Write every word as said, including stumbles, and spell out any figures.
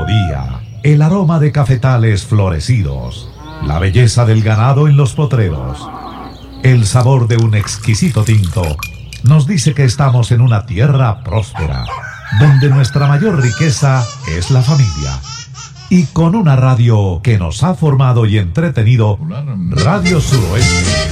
melodía, el aroma de cafetales florecidos, la belleza del ganado en los potreros, el sabor de un exquisito tinto, nos dice que estamos en una tierra próspera, donde nuestra mayor riqueza es la familia. Y con una radio que nos ha formado y entretenido, Radio Suroeste.